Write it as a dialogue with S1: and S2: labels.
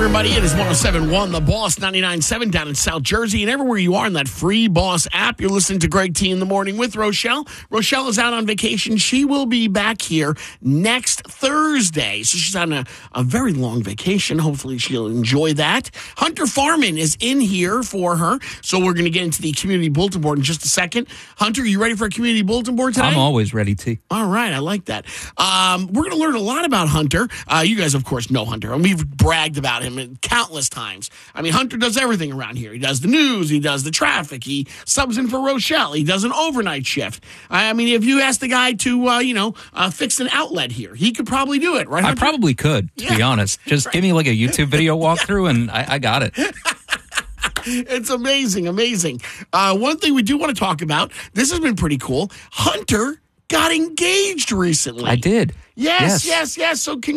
S1: everybody. It is 107.1 The Boss, 99.7 down in South Jersey, and everywhere you are in that free Boss app. You're listening to Greg T in the Morning with Rochelle. Rochelle is out on vacation. She will be back here next Thursday. So she's on a very long vacation. Hopefully she'll enjoy that. Hunter Farman is in here for her. So we're going to get into the community bulletin board in just a second. Hunter, you ready for a community bulletin board today?
S2: I'm always ready, T.
S1: All right, I like that. We're going to learn a lot about Hunter. You guys, of course, know Hunter, and we've bragged about him countless times. I mean, Hunter does everything around here. He does the news. He does the traffic. He subs in for Rochelle. He does an overnight shift. I mean, if you ask the guy to, fix an outlet here, he could probably do it, right, Hunter?
S2: I probably could, to be honest. Just give me like a YouTube video walkthrough, and I got it.
S1: It's amazing, amazing. One thing we do want to talk about, this has been pretty cool. Hunter got engaged recently.
S2: I did.
S1: Yes. So